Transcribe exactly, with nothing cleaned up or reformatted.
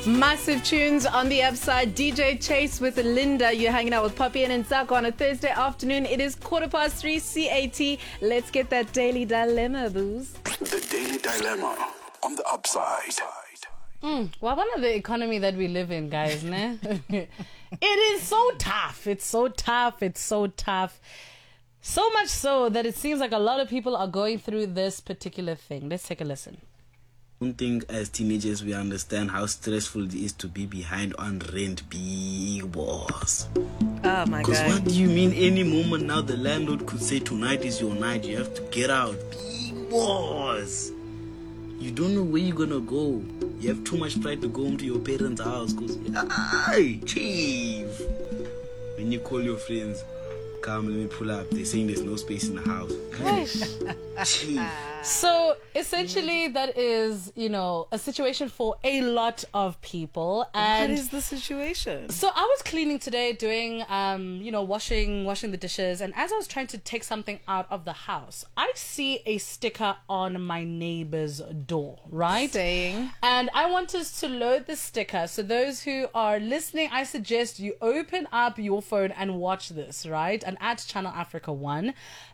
Massive tunes on the upside. D J Chase with Linda. You're hanging out with Poppy and Ntsako on a Thursday afternoon. It is quarter past three C A T. Let's get that daily dilemma, booze. The Daily Dilemma on the upside. Mm, well, one of the economy that we live in, guys, ne? It is so tough. It's so tough. It's so tough. So much so that it seems like a lot of people are going through this particular thing. Let's take a listen. I don't think as teenagers we understand how stressful it is to be behind on rent, big boss. Oh my Because god. what do you mean any moment now the landlord could say tonight is your night, you have to get out, big boss. You don't know where you're gonna go. You have too much pride to go home to your parents' house because, hey, chief. When you call your friends, come, let me pull up. They're saying there's no space in the house. Chief. So essentially that is, you know, a situation for a lot of people. And What is the situation? so I was cleaning today, doing, um, you know, washing, washing the dishes. And as I was trying to take something out of the house, I see a sticker on my neighbor's door, right? Saying. And I want us to load the sticker. So those who are listening, I suggest you open up your phone and watch this, right? And add Channel Africa one.